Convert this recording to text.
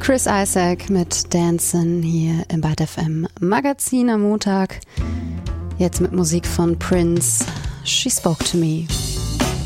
Chris Isaak mit Dancin' hier im Byte FM Magazin am Montag. Jetzt mit Musik von Prince, She Spoke to Me.